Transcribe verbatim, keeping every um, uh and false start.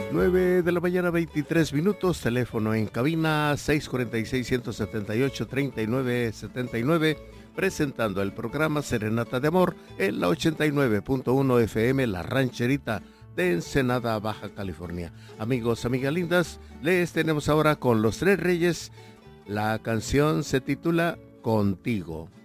nueve de la mañana, veintitrés minutos, teléfono en cabina seis cuatro seis, uno siete ocho, tres nueve siete nueve, presentando el programa Serenata de Amor en la ochenta y nueve punto uno F M, La Rancherita de Ensenada, Baja California. Amigos, amigas lindas, les tenemos ahora con Los Tres Reyes. La canción se titula Contigo.